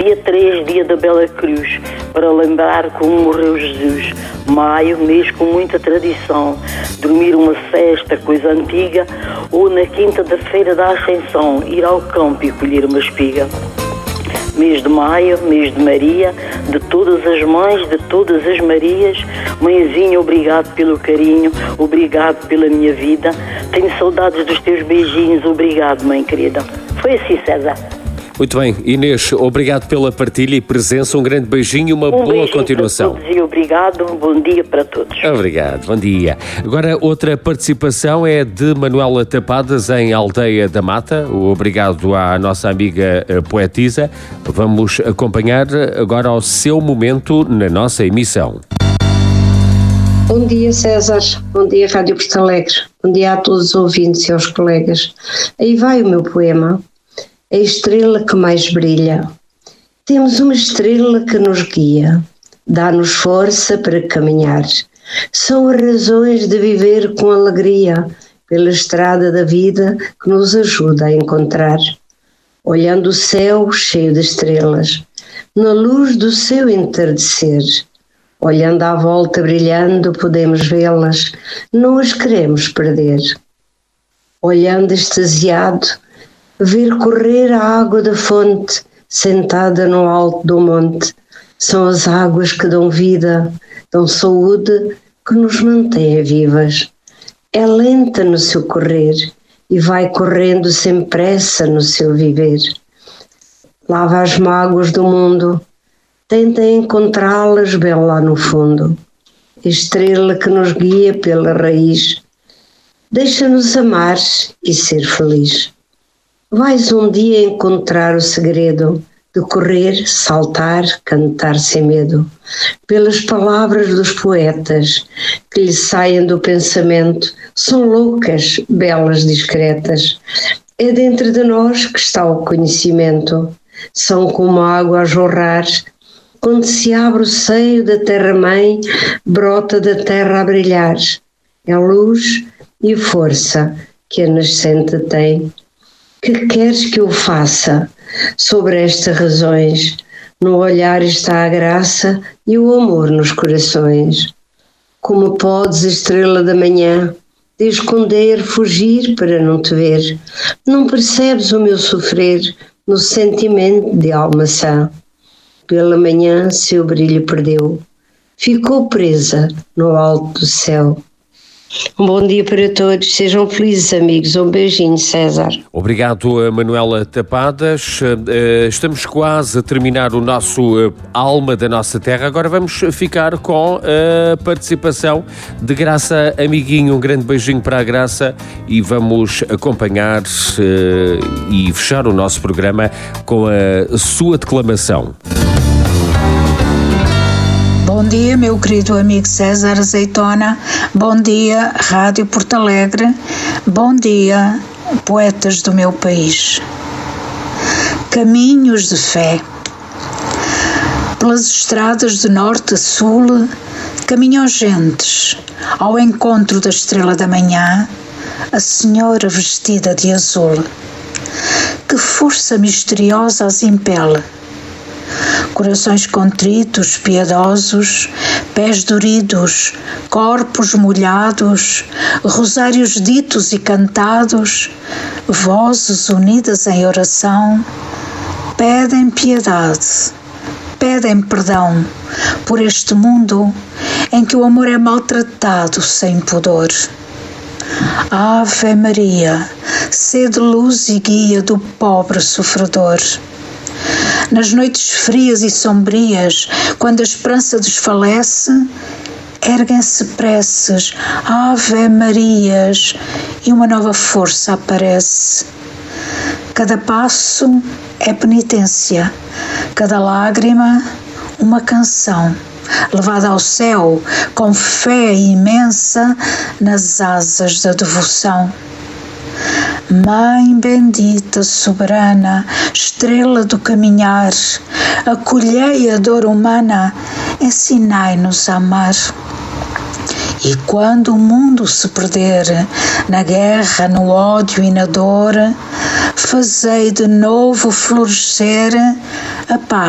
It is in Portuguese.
dia 3, dia da Bela Cruz, para lembrar como morreu Jesus. Maio, mês com muita tradição, dormir uma cesta, coisa antiga, ou na quinta da feira da Ascensão, ir ao campo e colher uma espiga. Mês de maio, mês de Maria, de todas as mães, de todas as Marias. Mãezinha, obrigado pelo carinho, obrigado pela minha vida. Tenho saudades dos teus beijinhos, obrigado, mãe querida. Foi assim, César. Muito bem, Inês, obrigado pela partilha e presença, um grande beijinho e uma boa continuação. Para todos e obrigado, bom dia para todos. Obrigado, bom dia. Agora outra participação é de Manuela Tapadas em Aldeia da Mata. O obrigado à nossa amiga poetisa. Vamos acompanhar agora o seu momento na nossa emissão. Bom dia, César. Bom dia, Rádio Porto Alegre. Bom dia a todos os ouvintes e aos colegas. Aí vai o meu poema. A estrela que mais brilha. Temos uma estrela que nos guia, dá-nos força para caminhar. São as razões de viver com alegria, pela estrada da vida que nos ajuda a encontrar. Olhando o céu cheio de estrelas, na luz do seu entardecer, olhando à volta brilhando, podemos vê-las, não as queremos perder. Olhando extasiado, ver correr a água da fonte, sentada no alto do monte. São as águas que dão vida, dão saúde, que nos mantêm vivas. É lenta no seu correr e vai correndo sem pressa no seu viver. Lava as mágoas do mundo, tenta encontrá-las bem lá no fundo. A estrela que nos guia pela raiz, deixa-nos amar e ser feliz. Vais um dia encontrar o segredo de correr, saltar, cantar sem medo, pelas palavras dos poetas que lhe saem do pensamento, são loucas, belas, discretas. É dentro de nós que está o conhecimento, são como a água a jorrar, quando se abre o seio da terra-mãe, brota da terra a brilhar. É a luz e força que a nascente tem. Que queres que eu faça sobre estas razões? No olhar está a graça e o amor nos corações. Como podes, estrela da manhã, de esconder, fugir para não te ver? Não percebes o meu sofrer no sentimento de alma sã? Pela manhã seu brilho perdeu, ficou presa no alto do céu. Um bom dia para todos, sejam felizes amigos, um beijinho, César. Obrigado, Manuela Tapadas. Estamos quase a terminar o nosso Alma da Nossa Terra. Agora vamos ficar com a participação de Graça Amiguinho. Um grande beijinho para a Graça e vamos acompanhar e fechar o nosso programa com a sua declamação. Bom dia, meu querido amigo César Azeitona. Bom dia, Rádio Porto Alegre. Bom dia, poetas do meu país. Caminhos de fé. Pelas estradas de norte a sul, caminham gentes ao encontro da estrela da manhã, a senhora vestida de azul. Que força misteriosa as impele. Corações contritos, piedosos, pés doridos, corpos molhados, rosários ditos e cantados, vozes unidas em oração, pedem piedade, pedem perdão por este mundo em que o amor é maltratado sem pudor. Ave Maria, sede luz e guia do pobre sofredor. Nas noites frias e sombrias, quando a esperança desfalece, erguem-se preces, Ave Marias, e uma nova força aparece. Cada passo é penitência, cada lágrima uma canção, levada ao céu com fé imensa nas asas da devoção. Mãe bendita, soberana, estrela do caminhar, acolhei a dor humana, ensinai-nos a amar. E quando o mundo se perder na guerra, no ódio e na dor, fazei de novo florescer a paz.